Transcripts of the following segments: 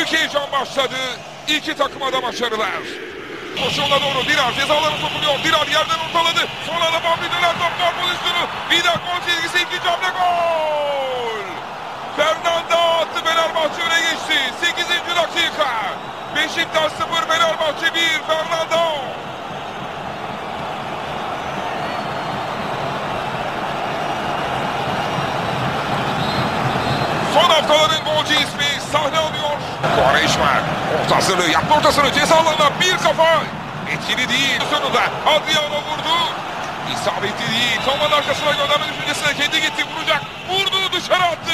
Büyük heyecan başladı. İki takıma da başarılar. Koşuğuna doğru Dirar cezalarına sokuluyor. Dirar yerden ortaladı. Son anda Bambi döner top var pozisyonu. Vida gol çizgisi, ikinci hamle gol. Fernando attı, Fenerbahçe öne geçti. 8. dakika. Beşiktaş 0, Fenerbahçe 1. Fernando. Son haftaların golcü ismi sahne alıyor. Quaresma orta hazırlığı yaptı, ortasını ceza alanına bir kafa. Etkili değil. Sonunda Adriano vurdu. İsabetli değil. Kalmanın arkasına gönderme düşüncesine kendi gitti, vuracak. Vurdu, dışarı attı.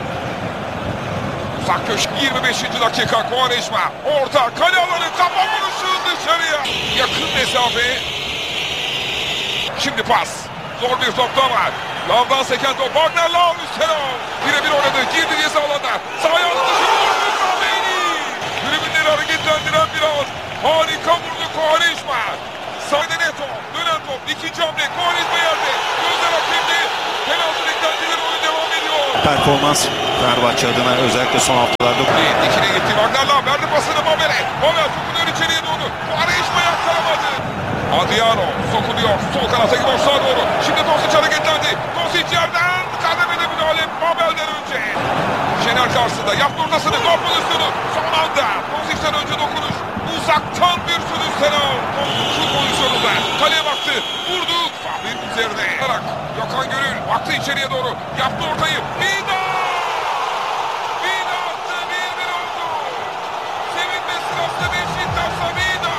Uzak köşe 25. dakika. Quaresma orta kale alanı, kafa vuruşu dışarıya. Yakın mesafe. Şimdi pas. Zor bir topta var. Lavdan seken top. Wagner Lav üstten al. Birebir oynadı. Girdi ceza alanına. Sağ ayağını dışarı vurdu. Kameni. Tribünleri hareketlendiren bir an. Harika vurdu Quaresma. Sağda Neto. Dönen top. İkinci hamle. Quaresma yerde. Gözler hakemde. Penaltı beklentileri, oyun devam ediyor. Performans Fenerbahçe adına özellikle son haftalarda. Dikine gitti. Wagner Lav verdi pasını Mabel'e. Mabel sokuluyor içeriye doğru. Quaresma yakkalamadı. Adriano sokuluyor. Sol kanata gidiyor, sağa doğru. Şimdi Dosic hareketlendi. Dosic yerden kademede müdahale Mabel'den önce. Şener karşısında yaptı ortasını. Gol pozisyonu. Son anda Dosic'ten önce dokunuş. Uzaktan bir sürü selam. Şut pozisyonunda. Kaleye baktı. Vurdu. Fabrik üzerine. Gökhan Gönül baktı içeriye doğru. Yaptı ortayı. Vida! Vida attı. 1-1 oldu. Sevinme sırasında Beşiktaş'ta Vida.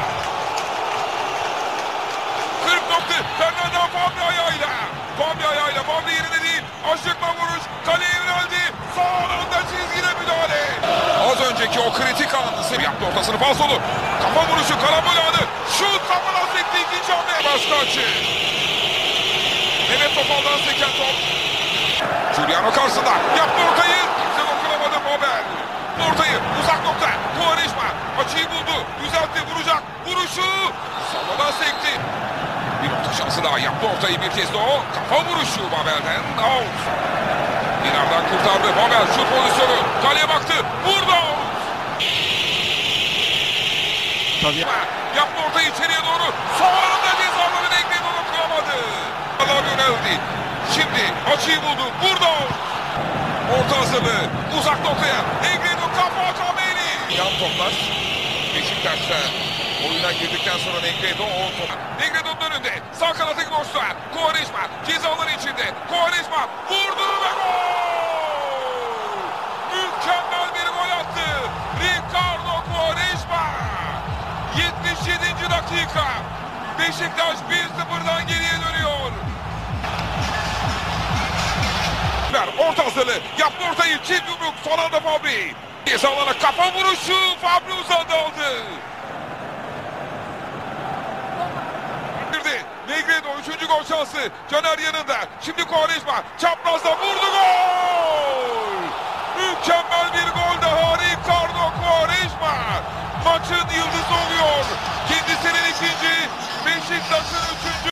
40 nokta. Fernando Fabri ayağıyla. Fabri ayağıyla. Fabri yerine değil. Aşıkla vuruş. Kaleye yöneldi. Sağ anda çizgide müdahale. Az önceki o kritik anı yaptı, ortasını falsolu. Kafa vuruşu, karambol anı. Şut kafadan sekti, ikinci hamle. Baştaçı. Evet, topaldan seken top. Giuliano karşısında. Yaptı ortayı. Kimse dokunamadı Mabel. Ortayı uzak nokta. Quaresma açıyı buldu. Düzeltti, vuracak. Vuruşu. Sağdan sekti. Bir orta şansı daha, yaptı ortayı bir kez de o. Kafa vuruşu Mabel'den. Out. Dinar'dan kurtardı. Mabel şut pozisyonu. Kaleye baktı. Vurdu. Tabii. Yaptı ortayı içeriye doğru. Sonunda cezaları Negredo dokunamadı. Allah yöneldi. Şimdi açıyı buldu. Vurdu. Orta hazırlığı. Uzak noktaya. Negredo kafa Kameni. Yan toplar. Beşiktaş'ta oyuna girdikten sonra Negredo o top. Negredo'nun önünde. Sağ kanatı boşluğa. Quaresma cezaları içinde. Quaresma vurdu ve gol. Mükemmel bir gol attı. Ricardo Quaresma. 77. dakika. Beşiktaş 1-0'dan geriye dönüyor. Orta hazırlığı. Yaptı ortayı. Çift yumruk. Son anda Fabri. Cezalara kafa vuruşu. Fabri uzadı aldı. Negredo 3. gol şansı. Caner yanında. Şimdi Quaresma çaprazda vurdu, gol. Mükemmel bir gol daha. Ricardo Quaresma maçın yıldızı oluyor. Kendisinin ikinci, Beşiktaş'ın 3.